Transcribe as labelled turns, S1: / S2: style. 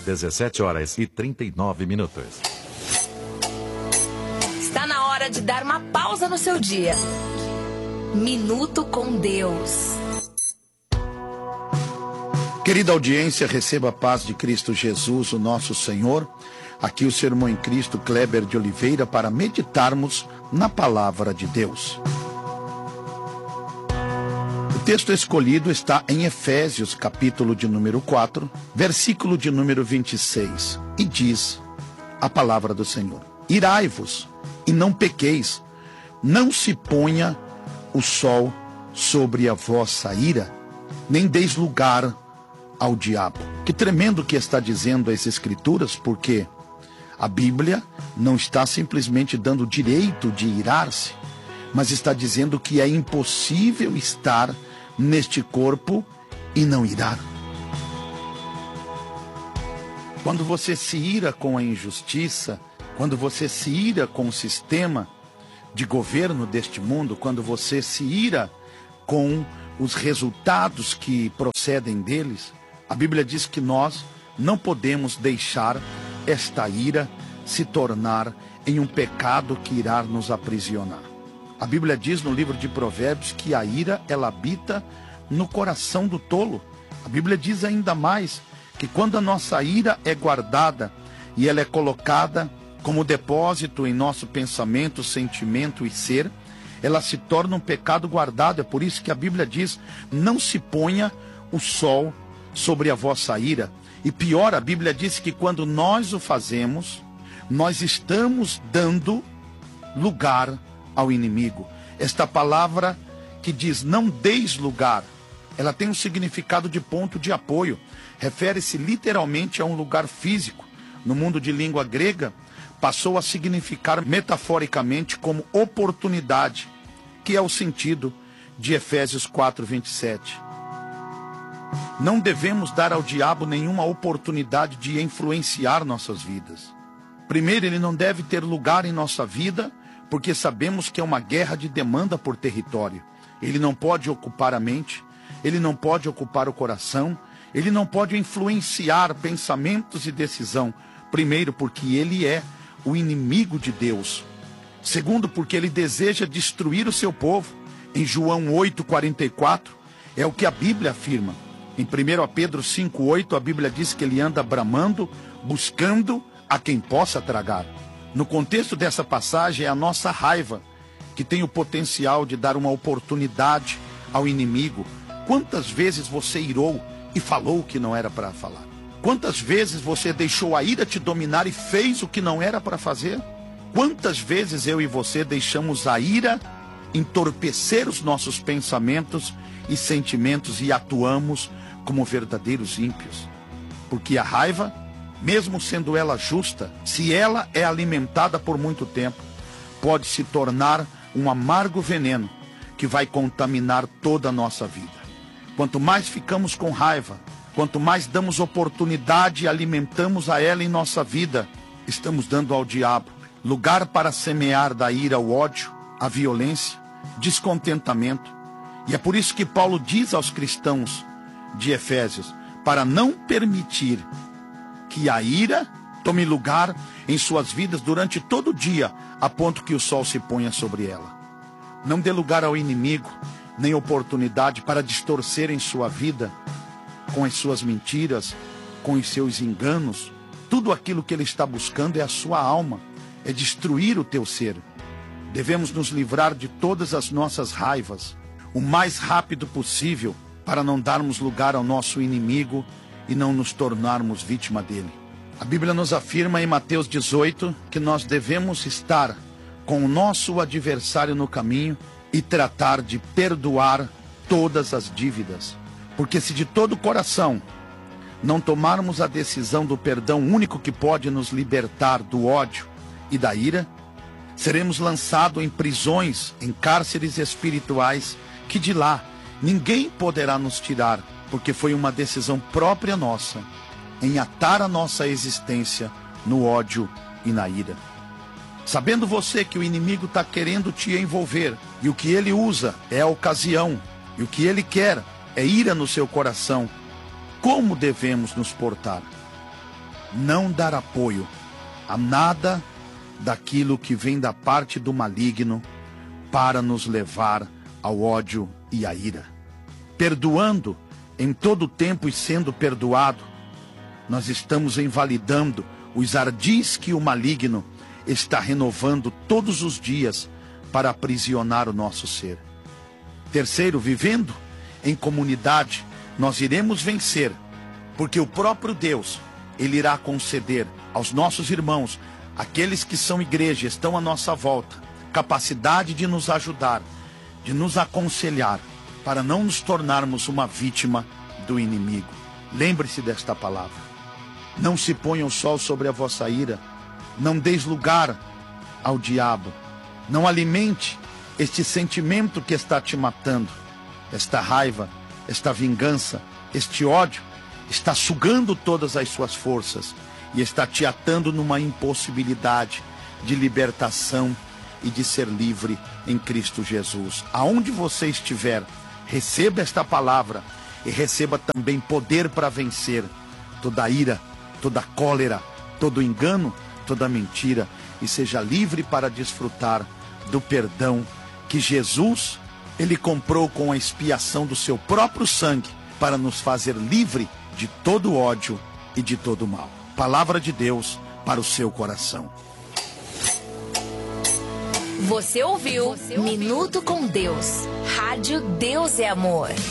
S1: 17h39.
S2: Está na hora de dar uma pausa no seu dia. Minuto com Deus.
S3: Querida audiência, receba a paz de Cristo Jesus, o nosso Senhor. Aqui o seu irmão em Cristo, Kleber de Oliveira, para meditarmos na palavra de Deus. O texto escolhido está em Efésios, capítulo de número 4, versículo de número 26. E diz a palavra do Senhor: irai-vos e não pequeis, não se ponha o sol sobre a vossa ira, nem deis lugar ao diabo. Que tremendo que está dizendo as Escrituras, porque a Bíblia não está simplesmente dando direito de irar-se, mas está dizendo que é impossível estar neste corpo e não irar. Quando você se ira com a injustiça, quando você se ira com o sistema de governo deste mundo, quando você se ira com os resultados que procedem deles, a Bíblia diz que nós não podemos deixar esta ira se tornar em um pecado que irá nos aprisionar. A Bíblia diz no livro de Provérbios que a ira, ela habita no coração do tolo. A Bíblia diz ainda mais que quando a nossa ira é guardada e ela é colocada como depósito em nosso pensamento, sentimento e ser, ela se torna um pecado guardado. É por isso que a Bíblia diz: não se ponha o sol sobre a vossa ira. E pior, a Bíblia diz que quando nós o fazemos, nós estamos dando lugar ao inimigo. Esta palavra que diz não deis lugar, ela tem um significado de ponto de apoio. Refere-se literalmente a um lugar físico. No mundo de língua grega, passou a significar metaforicamente como oportunidade, que é o sentido de Efésios 4:27. Não devemos dar ao diabo nenhuma oportunidade de influenciar nossas vidas. Primeiro, ele não deve ter lugar em nossa vida, porque sabemos que é uma guerra de demanda por território. Ele não pode ocupar a mente, ele não pode ocupar o coração, ele não pode influenciar pensamentos e decisão. Primeiro, porque ele é o inimigo de Deus. Segundo, porque ele deseja destruir o seu povo. Em João 8:44, é o que a Bíblia afirma. Em 1 Pedro 5:8, a Bíblia diz que ele anda bramando, buscando a quem possa tragar. No contexto dessa passagem, é a nossa raiva que tem o potencial de dar uma oportunidade ao inimigo. Quantas vezes você irou e falou o que não era para falar? Quantas vezes você deixou a ira te dominar e fez o que não era para fazer? Quantas vezes eu e você deixamos a ira entorpecer os nossos pensamentos e sentimentos e atuamos como verdadeiros ímpios? Porque a raiva, mesmo sendo ela justa, se ela é alimentada por muito tempo, pode se tornar um amargo veneno que vai contaminar toda a nossa vida. Quanto mais ficamos com raiva, quanto mais damos oportunidade e alimentamos a ela em nossa vida, estamos dando ao diabo lugar para semear da ira o ódio, a violência, descontentamento. E é por isso que Paulo diz aos cristãos de Efésios, para não permitir que a ira tome lugar em suas vidas durante todo o dia, a ponto que o sol se ponha sobre ela. Não dê lugar ao inimigo, nem oportunidade para distorcer em sua vida, com as suas mentiras, com os seus enganos. Tudo aquilo que ele está buscando é a sua alma, é destruir o teu ser. Devemos nos livrar de todas as nossas raivas o mais rápido possível, para não darmos lugar ao nosso inimigo e não nos tornarmos vítima dele. A Bíblia nos afirma em Mateus 18 que nós devemos estar com o nosso adversário no caminho e tratar de perdoar todas as dívidas. Porque se de todo o coração não tomarmos a decisão do perdão único que pode nos libertar do ódio e da ira, seremos lançados em prisões, em cárceres espirituais, que de lá ninguém poderá nos tirar, porque foi uma decisão própria nossa em atar a nossa existência no ódio e na ira. Sabendo você que o inimigo está querendo te envolver, e o que ele usa é a ocasião, e o que ele quer é ira no seu coração, como devemos nos portar? não dar apoio a nada daquilo que vem da parte do maligno para nos levar ao ódio e à ira. Perdoando em todo tempo e sendo perdoado, nós estamos invalidando os ardis que o maligno está renovando todos os dias para aprisionar o nosso ser. Terceiro, vivendo em comunidade, nós iremos vencer, porque o próprio Deus, Ele irá conceder aos nossos irmãos, aqueles que são igreja, estão à nossa volta, capacidade de nos ajudar, de nos aconselhar, para não nos tornarmos uma vítima do inimigo. Lembre-se desta palavra. Não se ponha o sol sobre a vossa ira, não deis lugar ao diabo, não alimente este sentimento que está te matando, esta raiva, esta vingança, este ódio, está sugando todas as suas forças e está te atando numa impossibilidade de libertação e de ser livre em Cristo Jesus. Aonde você estiver, receba esta palavra e receba também poder para vencer toda ira, toda cólera, todo engano, toda mentira, e seja livre para desfrutar do perdão que Jesus, Ele comprou com a expiação do seu próprio sangue para nos fazer livre de todo ódio e de todo mal. Palavra de Deus para o seu coração.
S2: Você ouviu Minuto com Deus. Rádio Deus é Amor.